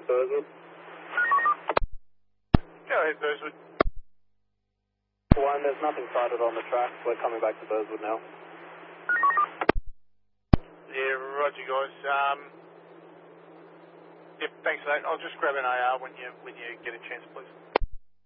Burswood. Go ahead, Burswood. 1, there's nothing sighted on the track. We're coming back to Burswood now. Yeah, roger, guys. Yep, thanks for that. I'll just grab an AR when you get a chance, please.